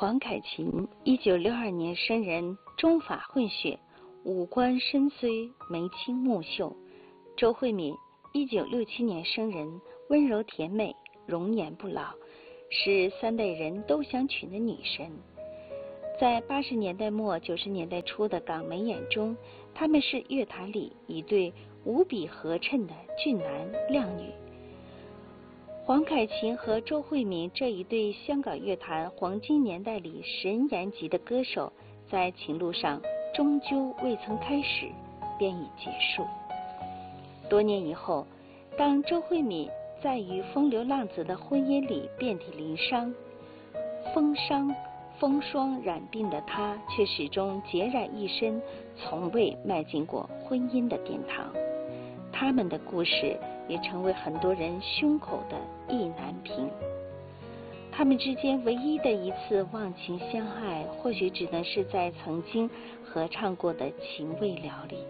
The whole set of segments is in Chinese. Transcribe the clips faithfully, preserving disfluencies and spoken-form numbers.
黄凯芹，一九六二年生人，中法混血，五官深邃，眉清目秀。周慧敏，一九六七年生人，温柔甜美，容颜不老，是三代人都想娶的女神。在八十年代末九十年代初的港媒眼中，她们是乐坛里一对无比合衬的俊男靓女。黄凯芹和周慧敏这一对香港乐坛黄金年代里神颜级的歌手，在情路上终究未曾开始，便已结束。多年以后，当周慧敏在与风流浪子的婚姻里遍体鳞伤，风伤风霜染鬓的她，却始终孑然一身，从未迈进过婚姻的殿堂。他们的故事也成为很多人胸口的意难平。他们之间唯一的一次忘情相爱，或许只能是在曾经合唱过的情未了里。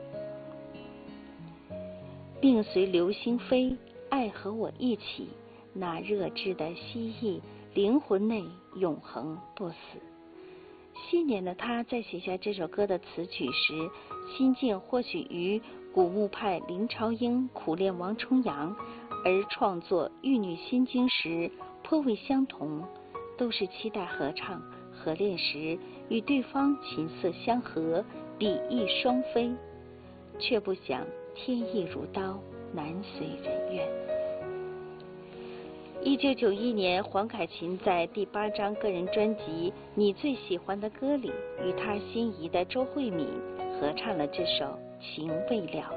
命随流星飞，爱和我一起，那热炽的蜥蜴，灵魂内永恒不死。昔年的他在写下这首歌的词曲时，心境或许与古墓派林朝英苦恋王重阳，而创作《玉女心经》时颇为相同，都是期待合唱合练时与对方琴瑟相和，比翼双飞，却不想天意如刀，难随人愿。一九九一年，黄凯芹在第八张个人专辑《你最喜欢的歌》里，与他心仪的周慧敏合唱了这首《情未了》。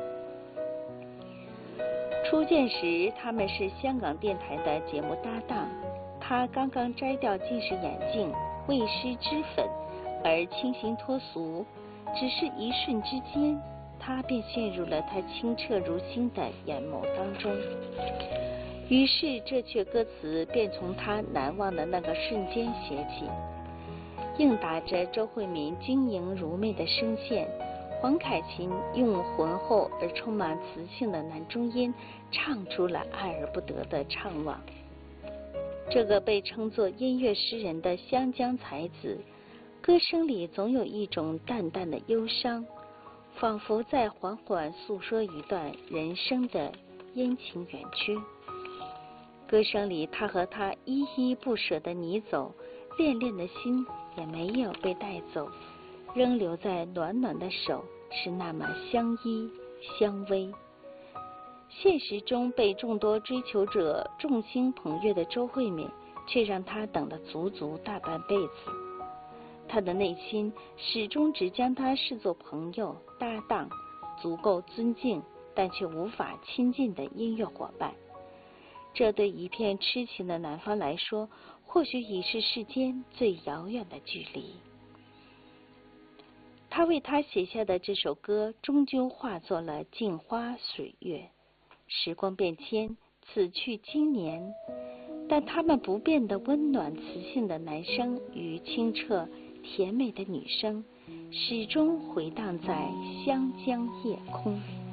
初见时，他们是香港电台的节目搭档，他刚刚摘掉近视眼镜，未施脂粉，而清新脱俗，只是一瞬之间，他便陷入了他清澈如星的眼眸当中。于是这阙歌词便从他难忘的那个瞬间写起，应答着周慧敏晶莹如媚的声线，黄凯芹用浑厚而充满磁性的男中音唱出了爱而不得的怅惘。这个被称作音乐诗人的湘江才子，歌声里总有一种淡淡的忧伤，仿佛在缓缓诉说一段人生的阴晴圆缺。歌声里，他和他依依不舍的你走，恋恋的心也没有被带走，仍留在暖暖的手，是那么相依相偎。现实中被众多追求者众星捧月的周慧敏，却让他等了足足大半辈子。他的内心始终只将他视作朋友搭档，足够尊敬但却无法亲近的音乐伙伴。这对一片痴情的男方来说，或许已是世间最遥远的距离。他为他写下的这首歌，终究化作了镜花水月。时光变迁，此去经年，但他们不变的温暖磁性的男声与清澈甜美的女声，始终回荡在湘江夜空。